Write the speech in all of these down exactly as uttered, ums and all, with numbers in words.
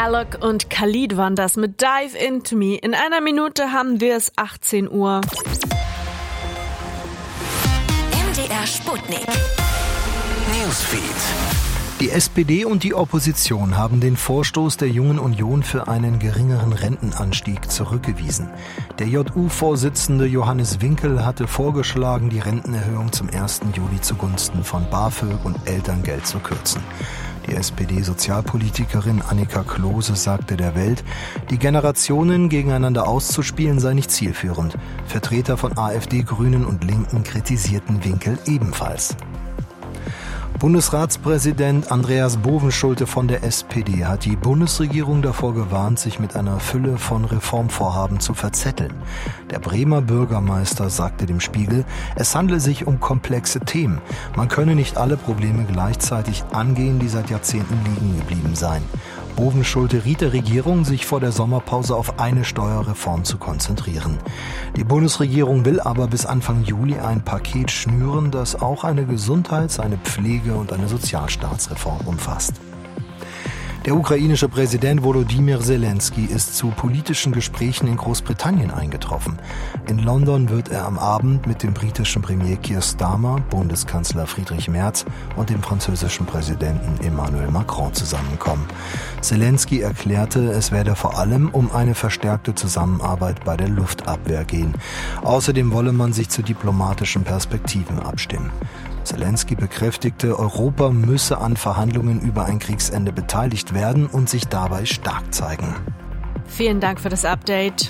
Alok und Khalid waren das mit Dive Into Me. In einer Minute haben wir es achtzehn Uhr. M D R Sputnik. Newsfeed. Die S P D und die Opposition haben den Vorstoß der Jungen Union für einen geringeren Rentenanstieg zurückgewiesen. Der J U-Vorsitzende Johannes Winkel hatte vorgeschlagen, die Rentenerhöhung zum ersten Juli zugunsten von BAföG und Elterngeld zu kürzen. Die S P D-Sozialpolitikerin Annika Klose sagte der Welt, die Generationen gegeneinander auszuspielen sei nicht zielführend. Vertreter von AfD, Grünen und Linken kritisierten Winkel ebenfalls. Bundesratspräsident Andreas Bovenschulte von der S P D hat die Bundesregierung davor gewarnt, sich mit einer Fülle von Reformvorhaben zu verzetteln. Der Bremer Bürgermeister sagte dem Spiegel, es handle sich um komplexe Themen. Man könne nicht alle Probleme gleichzeitig angehen, die seit Jahrzehnten liegen geblieben seien. Bovenschulte riet der Regierung, sich vor der Sommerpause auf eine Steuerreform zu konzentrieren. Die Bundesregierung will aber bis Anfang Juli ein Paket schnüren, das auch eine Gesundheits-, eine Pflege- und eine Sozialstaatsreform umfasst. Der ukrainische Präsident Volodymyr Zelensky ist zu politischen Gesprächen in Großbritannien eingetroffen. In London wird er am Abend mit dem britischen Premier Keir Starmer, Bundeskanzler Friedrich Merz und dem französischen Präsidenten Emmanuel Macron zusammenkommen. Zelensky erklärte, es werde vor allem um eine verstärkte Zusammenarbeit bei der Luftabwehr gehen. Außerdem wolle man sich zu diplomatischen Perspektiven abstimmen. Zelensky bekräftigte, Europa müsse an Verhandlungen über ein Kriegsende beteiligt werden und sich dabei stark zeigen. Vielen Dank für das Update.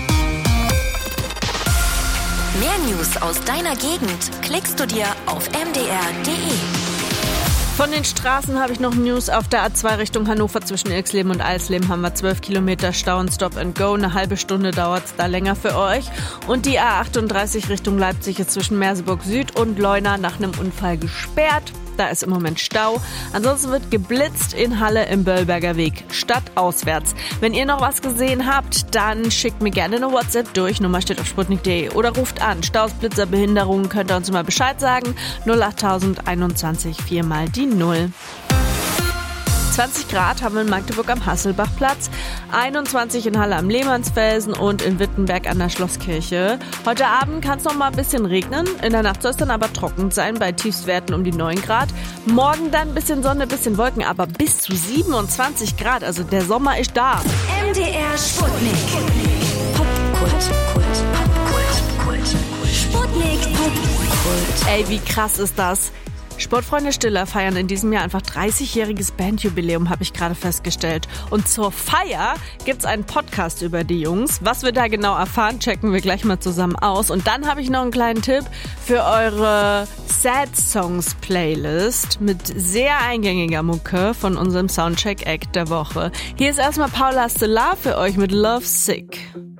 Mehr News aus deiner Gegend klickst du dir auf m d r punkt d e. Von den Straßen habe ich noch News. Auf der A zwei Richtung Hannover zwischen Ilksleben und Eisleben haben wir zwölf Kilometer Stau und Stop and Go. Eine halbe Stunde dauert es da länger für euch. Und die A achtunddreißig Richtung Leipzig ist zwischen Merseburg Süd und Leuna nach einem Unfall gesperrt. Da ist im Moment Stau. Ansonsten wird geblitzt in Halle im Böllberger Weg, stadtauswärts. Wenn ihr noch was gesehen habt, dann schickt mir gerne eine WhatsApp durch. Nummer steht auf sputnik punkt d e oder ruft an. Staus, Blitzer, Behinderungen, könnt ihr uns immer Bescheid sagen. null acht einundzwanzig vier mal die null. zwanzig Grad haben wir in Magdeburg am Hasselbachplatz, einundzwanzig in Halle am Lehmannsfelsen und in Wittenberg an der Schlosskirche. Heute Abend kann es noch mal ein bisschen regnen, in der Nacht soll es dann aber trocken sein, bei Tiefstwerten um die neun Grad. Morgen dann ein bisschen Sonne, ein bisschen Wolken, aber bis zu siebenundzwanzig Grad, also der Sommer ist da. M D R Sputnik. Popkult, Kult, Popkult, Kult. Sputnik, Popkult. Ey, wie krass ist das? Sportfreunde Stiller feiern in diesem Jahr einfach dreißigjähriges Bandjubiläum, habe ich gerade festgestellt. Und zur Feier gibt's einen Podcast über die Jungs. Was wir da genau erfahren, checken wir gleich mal zusammen aus. Und dann habe ich noch einen kleinen Tipp für eure Sad Songs Playlist mit sehr eingängiger Mucke von unserem Soundcheck-Act der Woche. Hier ist erstmal Paula Stellar für euch mit Love Sick.